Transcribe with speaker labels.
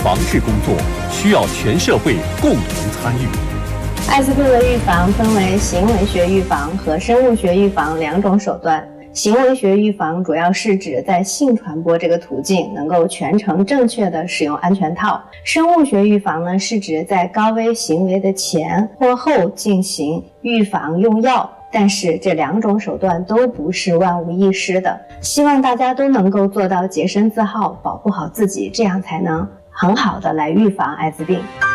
Speaker 1: 防治工作需要全社会共同参与。
Speaker 2: 艾滋病的预防分为行为学预防和生物学预防两种手段。行为学预防主要是指在性传播这个途径能够全程正确的使用安全套。生物学预防呢，是指在高危行为的前或后进行预防用药。但是这两种手段都不是万无一失的，希望大家都能够做到洁身自好，保护好自己，这样才能很好的来预防艾滋病。